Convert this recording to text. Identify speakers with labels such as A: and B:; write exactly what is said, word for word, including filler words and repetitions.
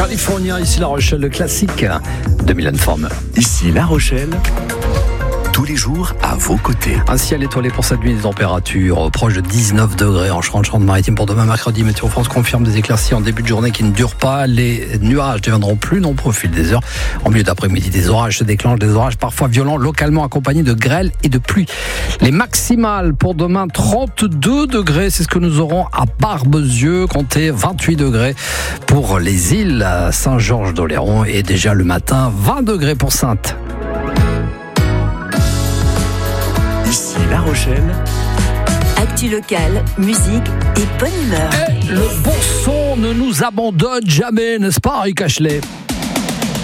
A: California, ici La Rochelle, le classique de Mylène Farmer.
B: Ici La Rochelle, tous les jours à vos côtés.
A: Un ciel étoilé pour cette nuit, des températures proches de dix-neuf degrés en Charente-Maritime pour demain mercredi. Météo France confirme des éclaircies en début de journée qui ne durent pas. Les nuages deviendront plus nombreux au fil des heures. En milieu d'après-midi, des orages se déclenchent, des orages parfois violents, localement accompagnés de grêle et de pluie. Les maximales pour demain, trente-deux degrés, c'est ce que nous aurons à Barbezieux, comptez vingt-huit degrés pour les îles Saint-Georges-d'Oléron et déjà le matin, vingt degrés pour Saintes.
B: Ici La Rochelle.
C: Actu locale, musique et bonne humeur.
A: Et le bon son ne nous abandonne jamais, n'est-ce pas, Rick Ashley ?